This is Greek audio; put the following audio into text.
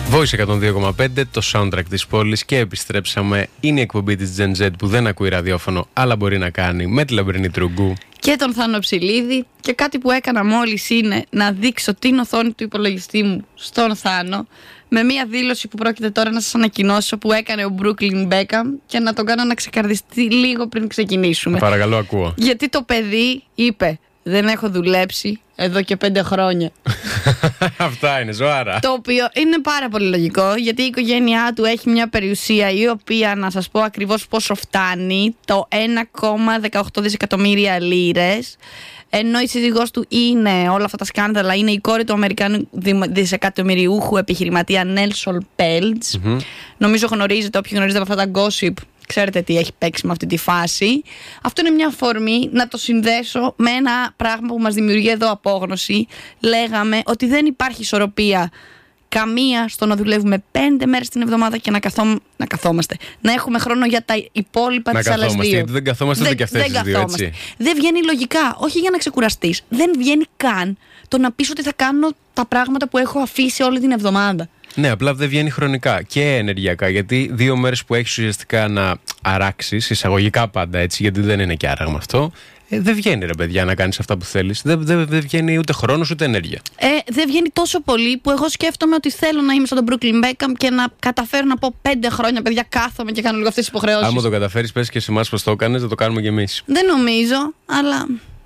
Voice 102,5, το soundtrack της πόλης, και επιστρέψαμε. Είναι η εκπομπή της Gen Z που δεν ακούει ραδιόφωνο, αλλά μπορεί να κάνει, με τη Λαμπρινή Τρουγκού και τον Θάνο Ψηλίδη. Και κάτι που έκανα μόλις είναι να δείξω την οθόνη του υπολογιστή μου στον Θάνο, με μία δήλωση που πρόκειται τώρα να σας ανακοινώσω, που έκανε ο Brooklyn Beckham, και να τον κάνω να ξεκαρδιστεί λίγο πριν ξεκινήσουμε. Παρακαλώ, ακούω. Γιατί το παιδί είπε: δεν έχω δουλέψει εδώ και 5 χρόνια. Αυτά είναι ζωάρα. Το οποίο είναι πάρα πολύ λογικό, γιατί η οικογένειά του έχει μια περιουσία η οποία, να σας πω ακριβώς πόσο φτάνει, το 1,18 δισεκατομμύρια λίρες. Ενώ η σύζυγός του είναι, όλα αυτά τα σκάνδαλα, είναι η κόρη του Αμερικανού δισεκατομμυριούχου επιχειρηματία Nelson Peltz. Νομίζω γνωρίζετε, όποιοι γνωρίζετε από αυτά τα gossip, ξέρετε τι έχει παίξει με αυτή τη φάση. Αυτό είναι μια αφορμή να το συνδέσω με ένα πράγμα που μας δημιουργεί εδώ απόγνωση. Λέγαμε ότι δεν υπάρχει ισορροπία καμία στο να δουλεύουμε 5 μέρες την εβδομάδα και να καθόμαστε. Να έχουμε χρόνο για τα υπόλοιπα της άλλας 2. Γιατί δεν καθόμαστε ούτε και αυτές τις 2, έτσι. Δεν βγαίνει λογικά. Όχι για να ξεκουραστείς. Δεν βγαίνει καν το να πεις ότι θα κάνω τα πράγματα που έχω αφήσει όλη την εβδομάδα. Ναι, απλά δεν βγαίνει χρονικά και ενεργειακά. Γιατί 2 μέρες που έχεις ουσιαστικά να αράξεις, εισαγωγικά πάντα έτσι, γιατί δεν είναι και άραγμα αυτό, δεν βγαίνει, ρε παιδιά, να κάνεις αυτά που θέλεις. Δεν βγαίνει ούτε χρόνος ούτε ενέργεια. Δεν βγαίνει τόσο πολύ που εγώ σκέφτομαι ότι θέλω να είμαι σαν τον Brooklyn Beckham και να καταφέρω να πω 5 χρόνια, παιδιά, κάθομαι και κάνω λίγο αυτές τις υποχρεώσεις. Άμα το καταφέρεις, πες και σε εμάς πως το έκανες, θα το κάνουμε κι εμείς. Δεν νομίζω, αλλά